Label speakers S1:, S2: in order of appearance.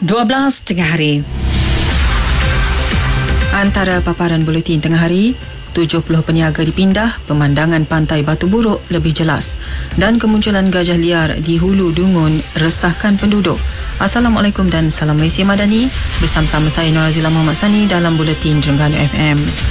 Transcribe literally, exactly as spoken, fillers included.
S1: dua belas tengah hari.
S2: Antara paparan buletin tengah hari, tujuh puluh peniaga dipindah, pemandangan pantai Batu Buruk lebih jelas, dan kemunculan gajah liar di Hulu Dungun resahkan penduduk. Assalamualaikum dan salam Malaysia Madani. Bersama-sama saya Nur Azila Muhammad Sani dalam buletin Terengganu F M.